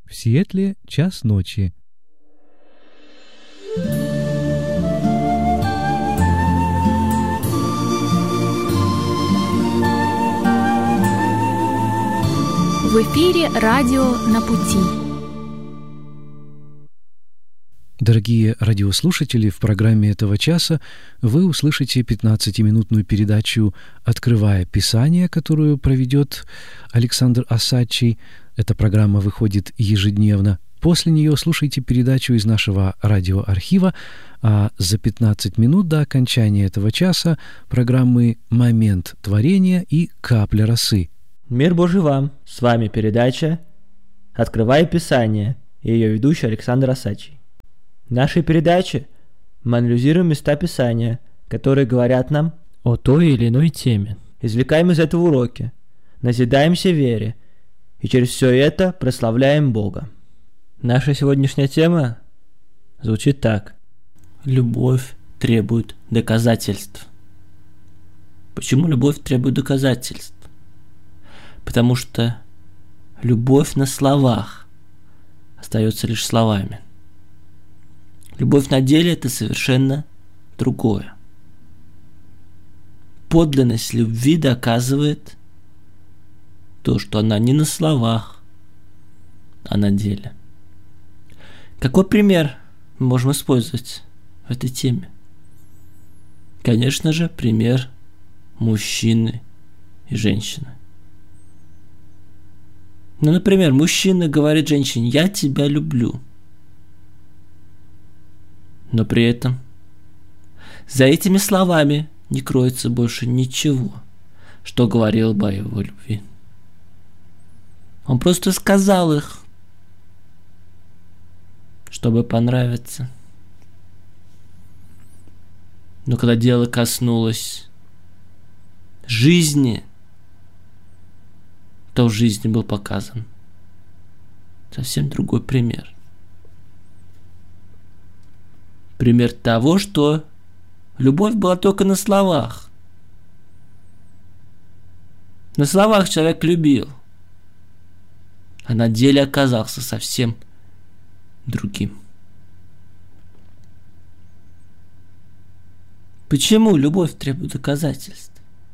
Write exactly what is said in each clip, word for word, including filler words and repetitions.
В Сиэтле час ночи. В эфире радио «На пути». Дорогие радиослушатели, в программе этого часа вы услышите пятнадцатиминутную передачу «Открывая Писание», которую проведет Александр Осадчий. Эта программа выходит ежедневно. После нее слушайте передачу из нашего радиоархива, а за пятнадцать минут до окончания этого часа программы «Момент творения» и «Капля росы». Мир Божий вам! С вами передача «Открывая Писание» и ее ведущий Александр Осадчий. В нашей передаче мы анализируем места Писания, которые говорят нам о той или иной теме. Извлекаем из этого уроки, назидаемся вере и через все это прославляем Бога. Наша сегодняшняя тема звучит так. Любовь требует доказательств. Почему любовь требует доказательств? Потому что любовь на словах остается лишь словами. Любовь на деле – это совершенно другое. Подлинность любви доказывает то, что она не на словах, а на деле. Какой пример мы можем использовать в этой теме? Конечно же, пример мужчины и женщины. Ну, например, мужчина говорит женщине: «Я тебя люблю». Но при этом за этими словами не кроется больше ничего, что говорило бы о его любви. Он просто сказал их, чтобы понравиться. Но когда дело коснулось жизни, то в жизни был показан совсем другой пример. Пример того, что любовь была только на словах. На словах человек любил, а на деле оказался совсем другим. Почему любовь требует доказательств?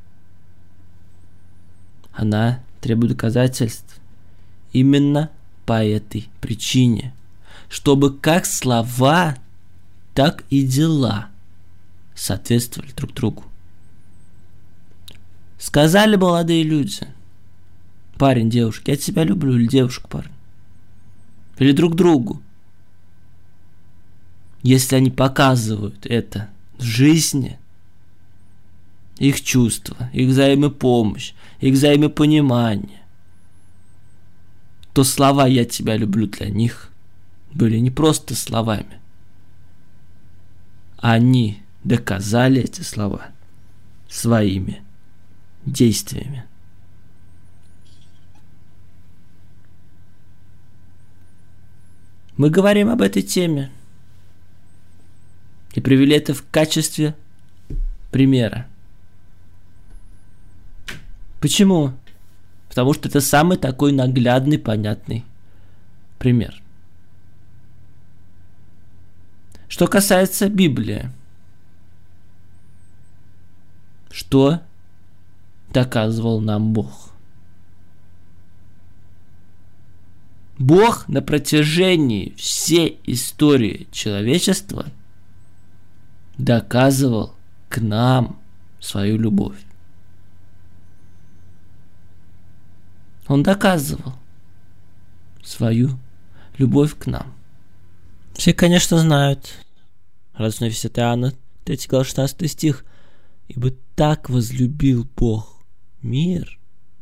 Она требует доказательств именно по этой причине, чтобы как слова, так и дела соответствовали друг другу. Сказали молодые люди: парень, девушка, я тебя люблю, или девушка, парень, или друг другу. Если они показывают это в жизни, их чувства, их взаимопомощь, их взаимопонимание, то слова «я тебя люблю» для них были не просто словами. Они доказали эти слова своими действиями. Мы говорим об этой теме и привели это в качестве примера. Почему? Потому что это самый такой наглядный, понятный пример. Что касается Библии, что доказывал нам Бог? Бог на протяжении всей истории человечества доказывал к нам свою любовь. Он доказывал свою любовь к нам. Все, конечно, знают, радостной весть от Иоанна, третья глава, шестнадцатый стих. «Ибо так возлюбил Бог мир».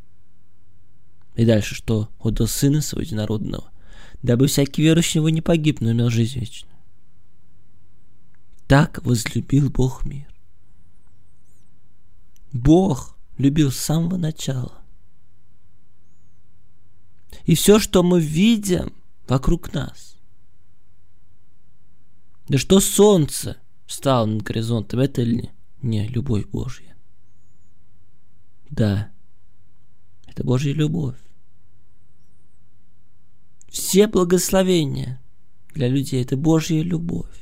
И дальше что? «Отдал Сына Своего Единородного, дабы всякий верующий в Него не погиб, но имел жизнь вечную». Так возлюбил Бог мир. Бог любил с самого начала. И все, что мы видим вокруг нас, да что солнце встало над горизонтом, это ли не любовь Божья? Да, это Божья любовь. Все благословения для людей – это Божья любовь.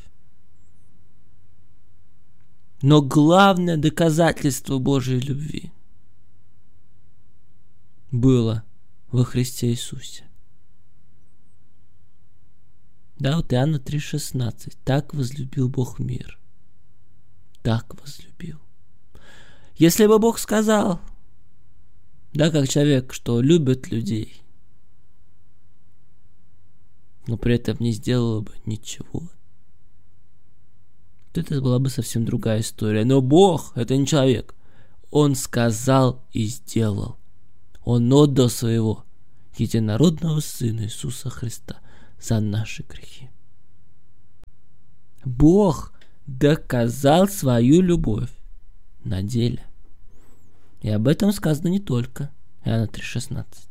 Но главное доказательство Божьей любви было во Христе Иисусе. Да, вот Иоанна три шестнадцать. Так возлюбил Бог мир. Так возлюбил. Если бы Бог сказал, да, как человек, что любит людей, но при этом не сделал бы ничего, то это была бы совсем другая история. Но Бог — это не человек. Он сказал и сделал. Он отдал своего единородного Сына Иисуса Христа за наши грехи. Бог доказал свою любовь на деле. И об этом сказано не только Иоанна три шестнадцать.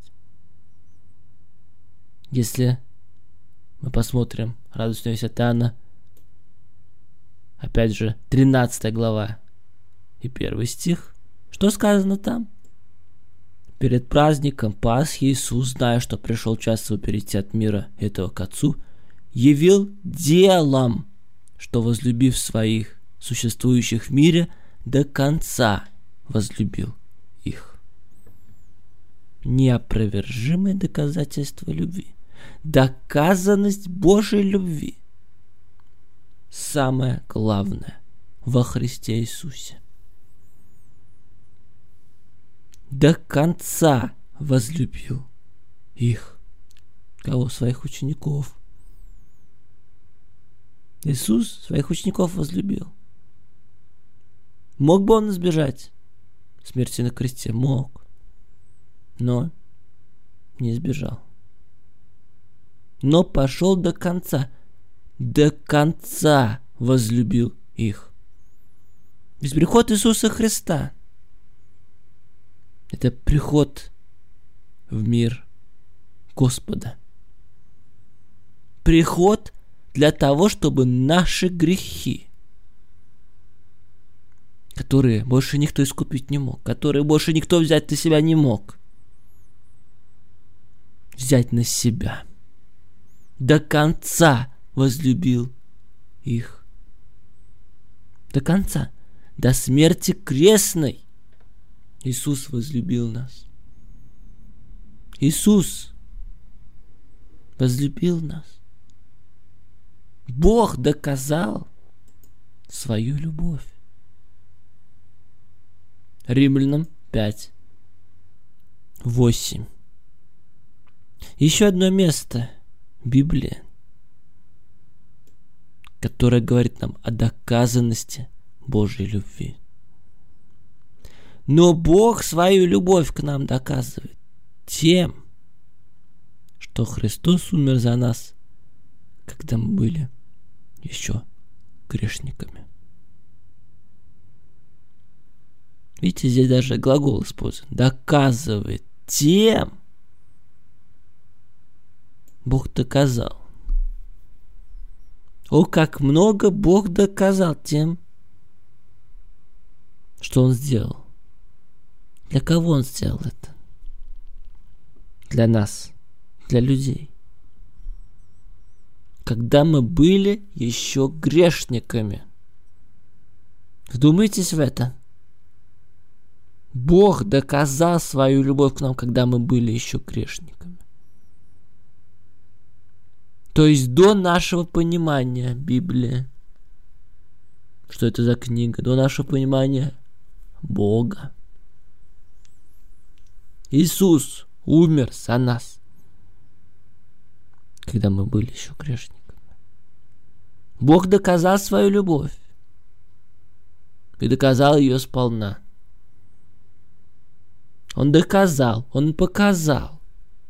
Если мы посмотрим радостную весть от Иоанна, опять же, тринадцатая глава и первый стих, что сказано там? Перед праздником Пасхи Иисус, зная, что пришел час его перейти от мира этого к Отцу, явил делом, что, возлюбив своих, существующих в мире, до конца возлюбил их. Неопровержимое доказательство любви. Доказанность Божьей любви. Самое главное во Христе Иисусе. До конца возлюбил их. Кого? Своих учеников. Иисус своих учеников возлюбил. Мог бы он избежать смерти на кресте? Мог. Но не избежал. Но пошел до конца. До конца возлюбил их. Ведь приход Иисуса Христа — это приход в мир Господа. Приход для того, чтобы наши грехи, которые больше никто искупить не мог, которые больше никто взять на себя не мог, взять на себя. До конца возлюбил их. До конца. До смерти крестной Иисус возлюбил нас. Иисус возлюбил нас. Бог доказал свою любовь. Римлянам пять, восемь. Еще одно место Библии, которое говорит нам о доказанности Божьей любви. Но Бог свою любовь к нам доказывает тем, что Христос умер за нас, когда мы были еще грешниками. Видите, здесь даже глагол используется. Доказывает тем. Бог доказал. О, как много Бог доказал тем, что Он сделал. Для кого Он сделал это? Для нас, для людей. Когда мы были еще грешниками. Вдумайтесь в это. Бог доказал свою любовь к нам, когда мы были еще грешниками. То есть до нашего понимания Библии, что это за книга, до нашего понимания Бога. Иисус умер за нас, когда мы были еще грешниками. Бог доказал свою любовь и доказал ее сполна. Он доказал, Он показал.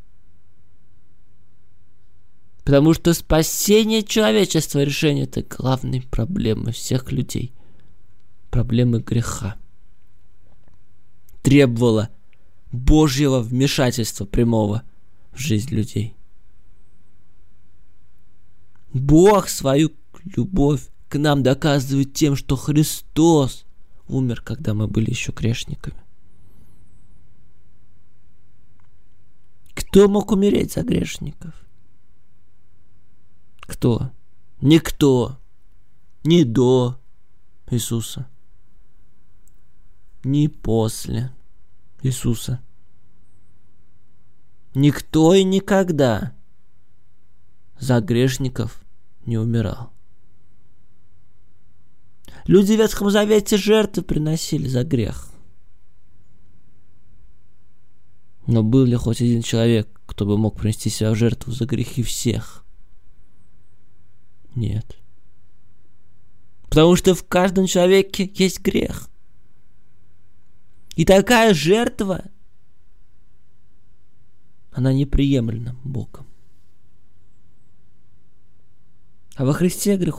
Потому что спасение человечества, решение этой главной проблемы всех людей, проблемы греха, требовало Божьего вмешательства прямого в жизнь людей. Бог свою любовь к нам доказывает тем, что Христос умер, когда мы были еще грешниками. Кто мог умереть за грешников? Кто? Никто. Ни до Иисуса, ни после Иисуса. Никто и никогда за грешников не умирал. Люди в Ветхом Завете жертвы приносили за грех. Но был ли хоть один человек, кто бы мог принести себя в жертву за грехи всех? Нет. Потому что в каждом человеке есть грех. И такая жертва, она неприемлема Богом. А во Христе грех